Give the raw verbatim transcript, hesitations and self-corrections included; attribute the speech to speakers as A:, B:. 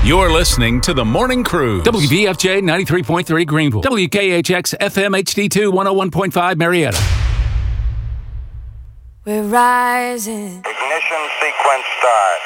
A: You're listening to The Morning Cruise.
B: W V F J ninety-three point three Greenville. W K H X F M H D two one oh one point five Marietta.
C: We're rising.
D: Ignition sequence start.